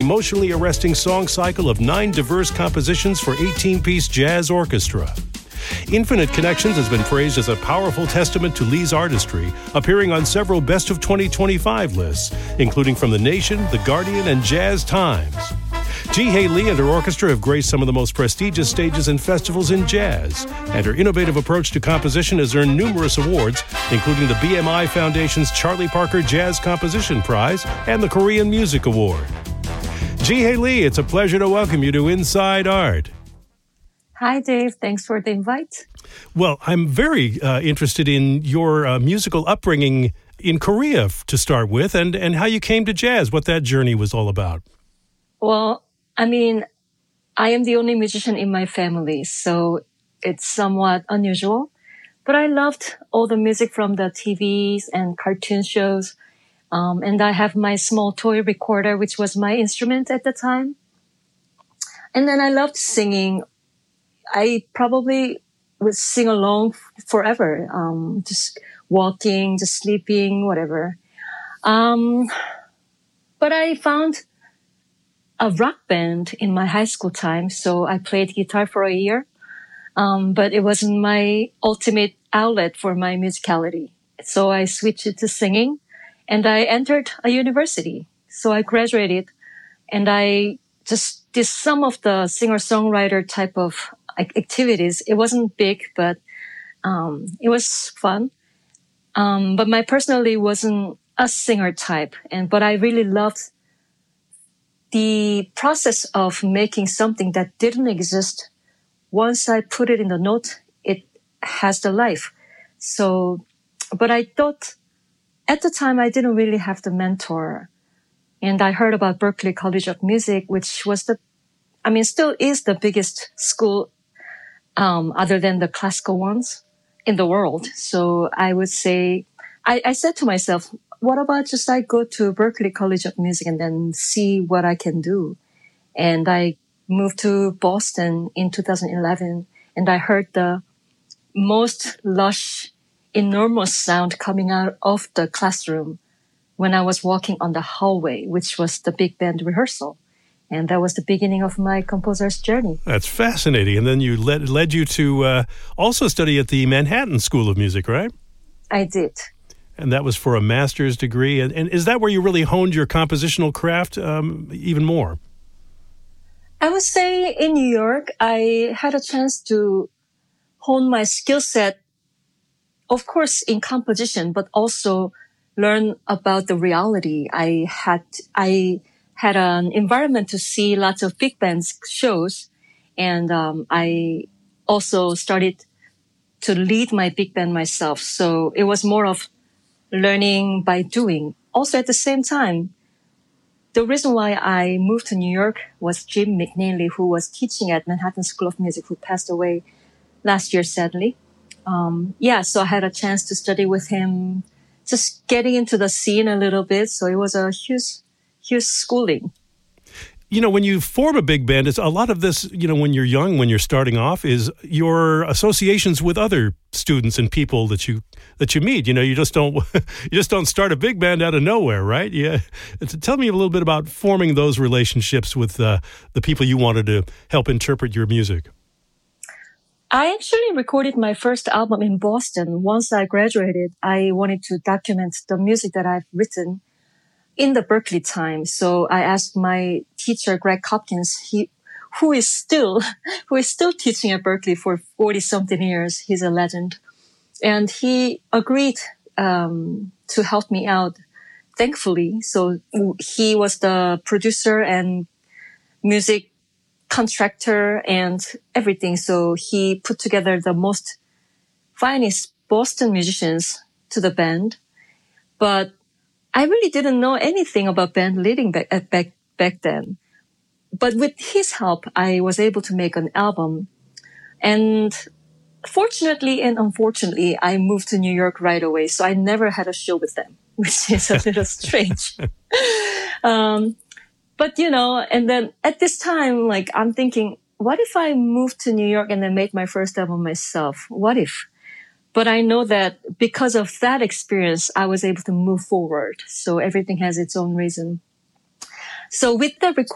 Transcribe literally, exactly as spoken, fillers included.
emotionally arresting song cycle of nine diverse compositions for eighteen-piece jazz orchestra. Infinite Connections has been praised as a powerful testament to Lee's artistry, appearing on several Best of twenty twenty-five lists, including from The Nation, The Guardian, and Jazz Times. Ji-Hae Lee and her orchestra have graced some of the most prestigious stages and festivals in jazz, and her innovative approach to composition has earned numerous awards, including the B M I Foundation's Charlie Parker Jazz Composition Prize and the Korean Music Award. Ji-Hae Lee, it's a pleasure to welcome you to Inside Art. Hi, Dave. Thanks for the invite. Well, I'm very uh, interested in your uh, musical upbringing in Korea f- to start with, and, and how you came to jazz, what that journey was all about. Well, I mean, I am the only musician in my family, so it's somewhat unusual. But I loved all the music from the T Vs and cartoon shows. Um, and I have my small toy recorder, which was my instrument at the time. And then I loved singing. I probably would sing along forever, um, just walking, just sleeping, whatever. Um, but I found a rock band in my high school time, so I played guitar for a year. Um, but it wasn't my ultimate outlet for my musicality. So I switched it to singing, and I entered a university. So I graduated, and I just did some of the singer-songwriter type of activities. It wasn't big, but um, it was fun. Um, but my personality wasn't a singer type, and but I really loved the process of making something that didn't exist. Once I put it in the note, it has the life. So, but I thought at the time I didn't really have the mentor, and I heard about Berklee College of Music, which was the, I mean, still is the biggest school Um, other than the classical ones in the world. So I would say, I, I said to myself, what about just I go to Berklee College of Music and then see what I can do? And I moved to Boston in two thousand eleven, and I heard the most lush, enormous sound coming out of the classroom when I was walking on the hallway, which was the big band rehearsal. And that was the beginning of my composer's journey. That's fascinating. And then you led led you to uh, also study at the Manhattan School of Music, right? I did. And that was for a master's degree. And, and is that where you really honed your compositional craft um, even more? I would say in New York, I had a chance to hone my skill set, of course, in composition, but also learn about the reality. I had, I had an environment to see lots of big band shows. And um, I also started to lead my big band myself. So it was more of learning by doing. Also at the same time, the reason why I moved to New York was Jim McNeely, who was teaching at Manhattan School of Music, who passed away last year, sadly. Um, yeah, so I had a chance to study with him, just getting into the scene a little bit. So it was a huge huge schooling. You know, when you form a big band, it's a lot of this, you know, when you're young, when you're starting off, is your associations with other students and people that you that you meet. You know, you just don't you just don't start a big band out of nowhere, right? Yeah. Tell me a little bit about forming those relationships with uh, the people you wanted to help interpret your music. I actually recorded my first album in Boston. Once I graduated, I wanted to document the music that I've written in the Berklee time. So I asked my teacher, Greg Hopkins, he, who is still, who is still teaching at Berklee for forty something years. He's a legend. And he agreed, um, to help me out, thankfully. So he was the producer and music contractor and everything. So he put together the most finest Boston musicians to the band. But I really didn't know anything about band leading back, back, back then. But with his help, I was able to make an album. And fortunately and unfortunately, I moved to New York right away. So I never had a show with them, which is a little strange. um, but, you know, and then at this time, like, I'm thinking, what if I moved to New York and then made my first album myself? What if? But I know that because of that experience, I was able to move forward. So everything has its own reason. So with the recording,